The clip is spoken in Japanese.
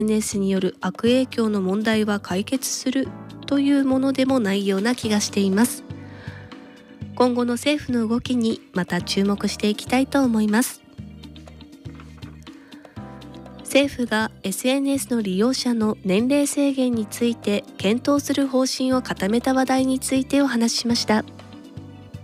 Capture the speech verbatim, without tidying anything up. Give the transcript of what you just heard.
エスエヌエス による悪影響の問題は解決するというものでもないような気がしています。今後の政府の動きにまた注目していきたいと思います。政府が エスエヌエス の利用者の年齢制限について検討する方針を固めた話題についてお話ししました。